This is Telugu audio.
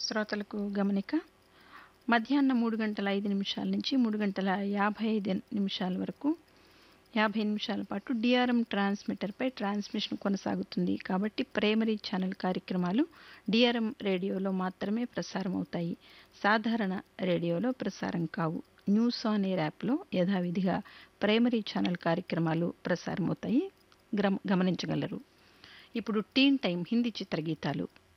శ్రోతలకు గమనిక. మధ్యాహ్నం 3:05 నుంచి 3:55 వరకు 50 నిమిషాల పాటు డిఆర్ఎం ట్రాన్స్మిటర్పై ట్రాన్స్మిషన్ కొనసాగుతుంది. కాబట్టి ప్రైమరీ ఛానల్ కార్యక్రమాలు డిఆర్ఎం రేడియోలో మాత్రమే ప్రసారం అవుతాయి. సాధారణ రేడియోలో ప్రసారం కావు. న్యూస్ ఆన్ ఎయిర్ యాప్లో యథావిధిగా ప్రైమరీ ఛానల్ కార్యక్రమాలు ప్రసారమవుతాయి. గమనించగలరు. ఇప్పుడు టీన్ టైం హిందీ చిత్రగీతాలు.